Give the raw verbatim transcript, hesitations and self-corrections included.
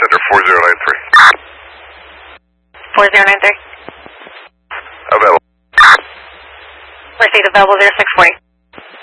Roger, four zero nine three. four zero nine three. Available. Received available zero six forty.